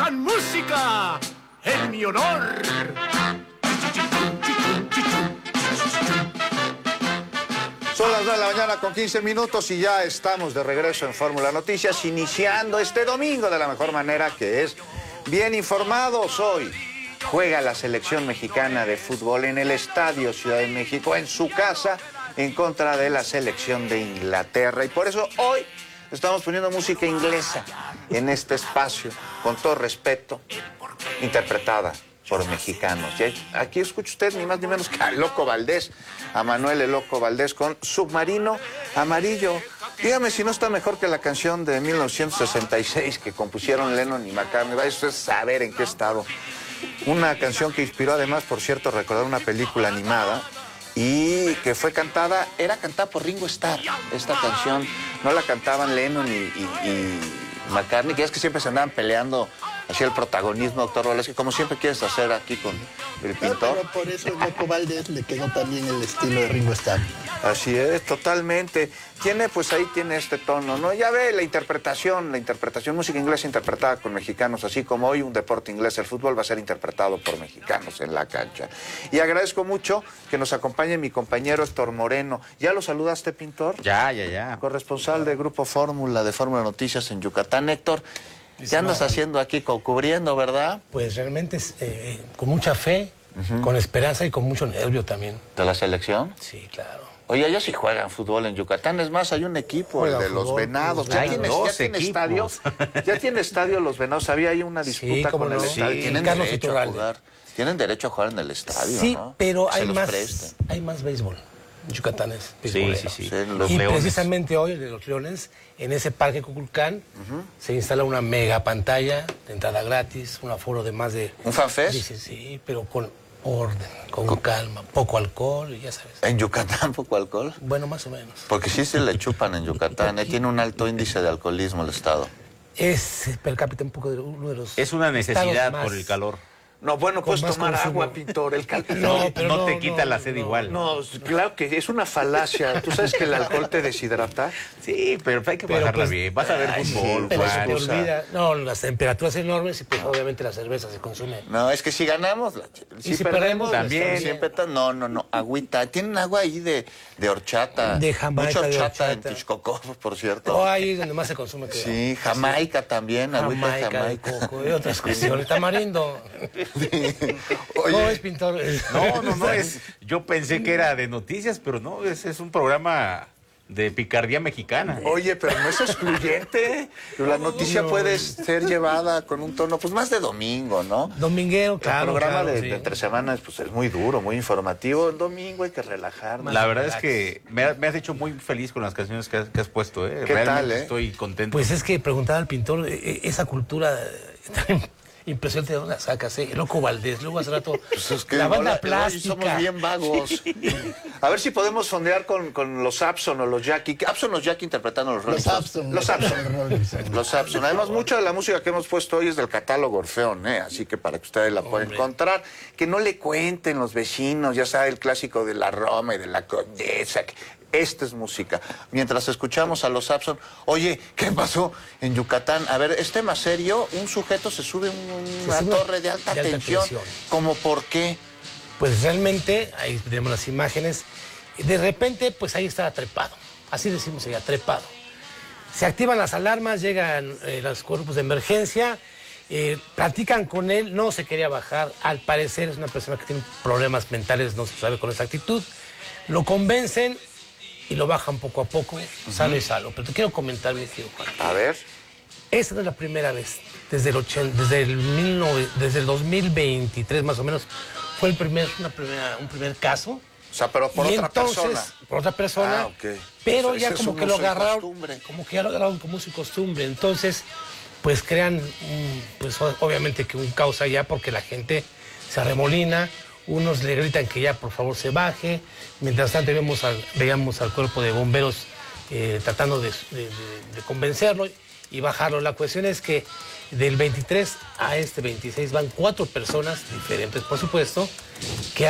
Pongan música en mi honor. Son las 9 de la mañana con 15 minutos y ya estamos de regreso en Fórmula Noticias, iniciando este domingo de la mejor manera, que es bien informados. Hoy juega la selección mexicana de fútbol en el Estadio Ciudad de México, en su casa, en contra de la selección de Inglaterra. Y por eso hoy estamos poniendo música inglesa en este espacio, con todo respeto, interpretada por mexicanos. Y aquí escucha usted ni más ni menos que a Loco Valdés, a Manuel el Loco Valdés con Submarino Amarillo. Dígame si no está mejor que la canción de 1966 que compusieron Lennon y McCartney. Eso es saber en qué estado. Una canción que inspiró además, por cierto, recordar una película animada y que fue cantada, era cantada por Ringo Starr. Esta canción no la cantaban Lennon y McCartney, que es que siempre se andaban peleando así el protagonismo, doctor Valdés, que como siempre quieres hacer aquí con el pintor. Pero por eso el Loco Valdés le quedó también el estilo de Ringo Starr. Así es, totalmente. Pues ahí tiene este tono, ¿no? Ya ve la interpretación, música inglesa interpretada con mexicanos, así como hoy un deporte inglés, el fútbol, va a ser interpretado por mexicanos en la cancha. Y agradezco mucho que nos acompañe mi compañero Héctor Moreno. ¿Ya lo saludaste, pintor? Ya. Corresponsal de Grupo Fórmula, de Fórmula Noticias en Yucatán. Héctor, ¿qué andas haciendo aquí, cubriendo, verdad? Pues realmente con mucha fe, con esperanza y con mucho nervio también. ¿De la selección? Sí, claro. Oye, ellos sí juegan fútbol en Yucatán. Es más, hay un equipo, el de los Venados. ¿Ya tiene estadio? ¿Ya tiene estadio los Venados? Había ahí una disputa con el estadio. Sí, Tienen derecho a jugar. Tienen derecho a jugar en el estadio, sí, ¿no? pero hay más béisbol. Yucatán es beisbolero. Sí. Y precisamente hoy, de los Leones, en ese parque Cuculcán, se instala una mega pantalla de entrada gratis, un aforo de más de... ¿Un fanfest? Sí, pero con orden, con calma, poco alcohol, y ya sabes. ¿En Yucatán poco alcohol? Bueno, más o menos. Porque sí se le chupan en Yucatán, tiene un alto índice de alcoholismo el estado. Es per cápita uno de los... Es una necesidad por el calor. No, bueno, puedes tomar consumo. agua, pintor. El No te quita la sed igual. No, claro que es una falacia. ¿Tú sabes que el alcohol te deshidrata? Sí, pero hay que pasarla bien. Vas a ver fútbol, pero se te Juan. olvida. No, las temperaturas enormes y pues obviamente la cerveza se consume. No, es que si ganamos, si perdemos, también. Siempre no, agüita. Tienen agua ahí de horchata. De Jamaica, mucha de horchata en horchata. Texcoco, por cierto. O ahí es donde más se consume. Creo. Sí, Jamaica también, agüita de Jamaica. de coco y otras cuestiones. Tamarindo. Oye, No, es pintor. No, yo pensé que era de noticias, pero no, es un programa de picardía mexicana. Oye, pero no es excluyente. La noticia puede ser llevada con un tono, pues más de domingo, ¿no? Dominguero, claro. El programa claro, de entre semanas, pues es muy duro, muy informativo. El domingo hay que relajarnos. La verdad es que me has hecho muy feliz con las canciones que has puesto, ¿eh? ¿Qué Realmente tal, estoy contento. Pues es que preguntar al pintor, esa cultura tan impresionante, ¿de dónde la sacas? El Loco Valdés, luego hace rato, Pues es que la banda hoy plástica. somos bien vagos. A ver si podemos fondear con los Abson o los Jackie. Abson o los Jackie interpretando los Rolling Stones. Los Abson. Los Abson. Además, mucha de la música que hemos puesto hoy es del catálogo Orfeón, así que para que ustedes la puedan encontrar. Que no le cuenten los vecinos, ya sabe, el clásico de la Roma y de la Condesa. Esta es música. Mientras escuchamos a los Abson, oye, ¿qué pasó en Yucatán? A ver, es tema serio. Un sujeto se sube a una torre de alta tensión. ¿Cómo por qué? Pues realmente, ahí tenemos las imágenes, de repente, pues ahí estaba trepado, así decimos allá, trepado. Se activan las alarmas, llegan los cuerpos de emergencia, platican con él, no se quería bajar, al parecer es una persona que tiene problemas mentales, no se sabe con exactitud, lo convencen y lo bajan poco a poco, sano y salvo. Pero te quiero comentar, mi tío Juan. A ver. Esta no es la primera vez, desde el 2023 más o menos, fue un primer caso. O sea, pero por otra persona. Por otra persona. Ah, ok. Pero O sea, ya ese como es que un lo uso y agarraron, costumbre. como que ya lo agarraron como su costumbre. Entonces, pues crean, pues obviamente que un caos allá porque la gente se arremolina, unos le gritan que ya por favor se baje. Mientras tanto veíamos al cuerpo de bomberos tratando de convencerlo y bajarlo. La cuestión es que del 23 a este 26 van 4 personas diferentes, por supuesto, que